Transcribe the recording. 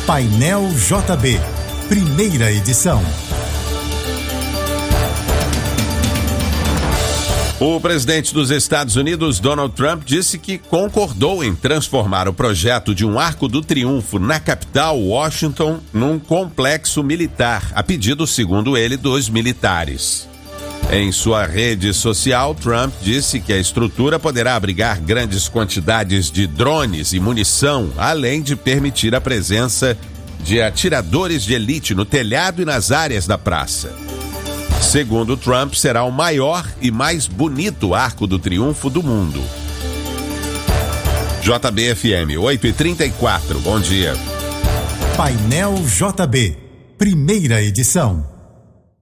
Painel JB, primeira edição. O presidente dos Estados Unidos, Donald Trump, disse que concordou em transformar o projeto de um Arco do Triunfo na capital, Washington, num complexo militar, a pedido, segundo ele, dos militares. Em sua rede social, Trump disse que a estrutura poderá abrigar grandes quantidades de drones e munição, além de permitir a presença de atiradores de elite no telhado e nas áreas da praça. Segundo Trump, será o maior e mais bonito Arco do Triunfo do mundo. JB-FM 8h34, bom dia. Painel JB, primeira edição.